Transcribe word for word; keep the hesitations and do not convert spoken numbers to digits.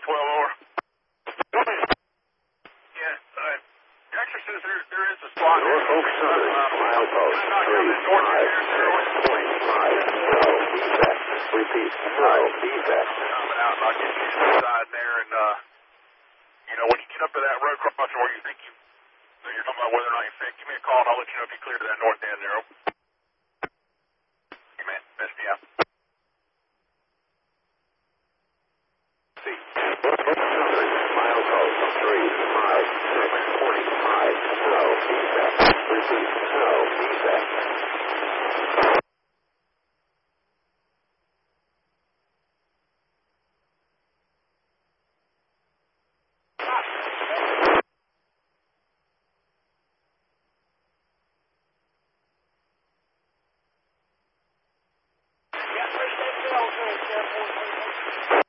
twelve over. Yeah, uh, Texas says there, there is a spot. Norfolk Southern, milepost three five six point five. No defect. Repeat, no defect. Coming out, and I'll get you inside there, and, uh, you know, when you get up to that road crossing where you think you, so you're talking about whether or not you're fit, give me a call, and I'll let you know if you clear to that north end there. Hey, man, best me out. See, Norfolk Southern, milepost three five six point five. No defect. Repeat, no defect. Yeah, appreciate the help, Jeff.